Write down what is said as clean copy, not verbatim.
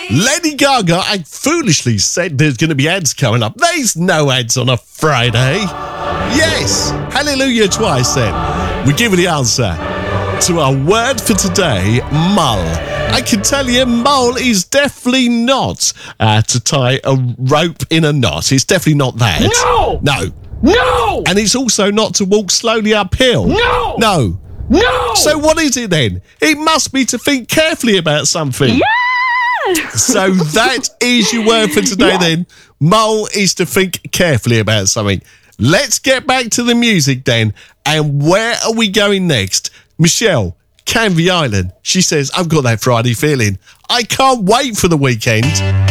Lady Gaga, I foolishly said there's going to be ads coming up. There's no ads on a Friday. Yes, hallelujah twice then. We give you the answer to our word for today, mull. I can tell you, mull is definitely not to tie a rope in a knot. It's definitely not that. No! No. No! And it's also not to walk slowly uphill. No! No. No! So what is it then? It must be to think carefully about something. Yeah! So that is your word for today then. Mull is to think carefully about something. Let's get back to the music then. And where are we going next? Michelle, Canvey Island. She says, I've got that Friday feeling. I can't wait for the weekend.